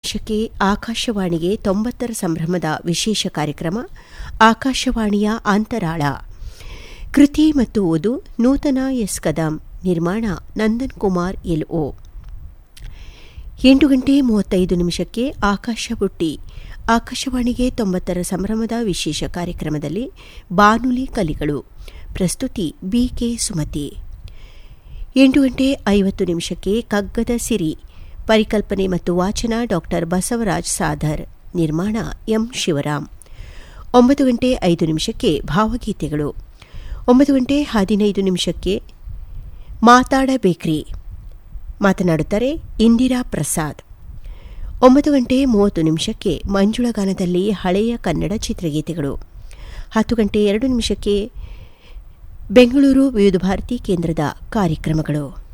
ನಿಮಿಷಕ್ಕೆ ಆಕಾಶವಾಣಿಗೆ 90ರ ಸಂಭ್ರಮದ ವಿಶೇಷ ಕಾರ್ಯಕ್ರಮ ಆಕಾಶವಾಣಿಯ ಅಂತರಾಳ. ಕೃತಿ ಮತ್ತು ಓದು ನೂತನ ಎಸ್ ಕದಂ, ನಿರ್ಮಾಣ ನಂದನ್ ಕುಮಾರ್ LO. 8:35 ಆಕಾಶ ಬುಟ್ಟಿ. ಆಕಾಶವಾಣಿಗೆ 90ರ ಸಂಭ್ರಮದ ವಿಶೇಷ ಕಾರ್ಯಕ್ರಮದಲ್ಲಿ ಬಾನುಲಿ ಕಲಿಗಳು. ಪ್ರಸ್ತುತಿ BK ಸುಮತಿ. 8:50 ಕಗ್ಗದ ಸಿರಿ. ಪರಿಕಲ್ಪನೆ ಮತ್ತು ವಾಚನ ಡಾ ಬಸವರಾಜ್ ಸಾಧರ್. ನಿರ್ಮಾಣ ಎಂ ಶಿವರಾಮ್. 9:05 ಭಾವಗೀತೆಗಳು. 9:15 ಮಾತಾಡಬೇಕ್ರಿ. ಮಾತನಾಡುತ್ತಾರೆ ಇಂದಿರಾ ಪ್ರಸಾದ್. 9:30 ಮಂಜುಳಗಾನದಲ್ಲಿ ಹಳೆಯ ಕನ್ನಡ ಚಿತ್ರಗೀತೆಗಳು. 10:02 ಬೆಂಗಳೂರು ವಿವಿಧ ಭಾರತಿ ಕೇಂದ್ರದ ಕಾರ್ಯಕ್ರಮಗಳು.